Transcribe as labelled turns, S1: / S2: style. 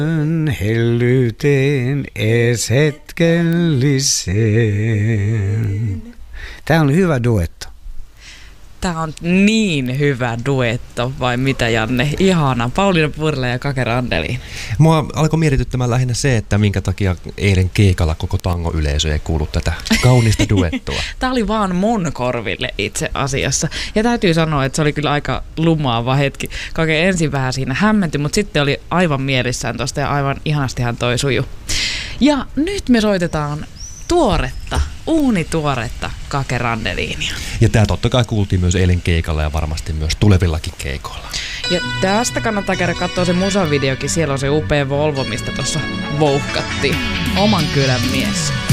S1: Hellyyteen ees hetkelliseen. Tämä on hyvä duetto.
S2: Tämä on niin hyvä duetto, vai mitä Janne? Ihana. Pauliina Purla ja Kake Randeliin.
S3: Mua alkoi mietityttämään lähinnä se, että minkä takia eilen keikalla koko tango-yleisö ei kuullut tätä kaunista duettoa.
S2: Tämä oli vaan mun korville itse asiassa. Ja täytyy sanoa, että se oli kyllä aika lumaava hetki. Kake ensin vähän siinä hämmentyi, mutta sitten oli aivan mielissään tosta ja aivan ihanastihan toi suju. Ja nyt me soitetaan uunituoretta Kake Randeliinia.
S3: Ja tää totta kai kuultiin myös eilen keikalla ja varmasti myös tulevillakin keikoilla.
S2: Ja tästä kannattaa käydä katsoa se musavideokin. Siellä on se upea Volvo, mistä tuossa vouhkattiin. Oman kylän mies.